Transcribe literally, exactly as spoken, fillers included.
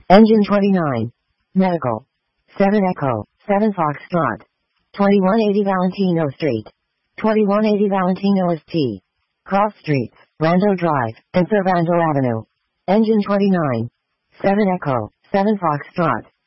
Engine twenty-nine. Medical. seven Echo, seven Foxtrot. twenty-one eighty Valentino Street. twenty-one eighty Valentino Est. Cross Streets, Rando Drive, and Cervando Avenue. Engine twenty-nine. seven Echo, seven Foxtrot.